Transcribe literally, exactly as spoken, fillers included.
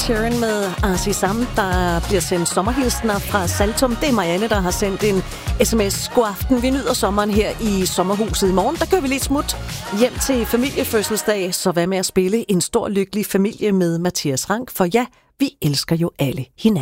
Sheeran med Arsi Sam, der bliver sendt sommerhilsener fra Saltum. Det er Marianne, der har sendt en sms. God aften, vi nyder sommeren her i sommerhuset. I morgen, der kører vi lidt smut hjem til familiefødselsdag, så hvad med at spille en stor lykkelig familie med Mathias Rank, for ja, vi elsker jo alle hinanden.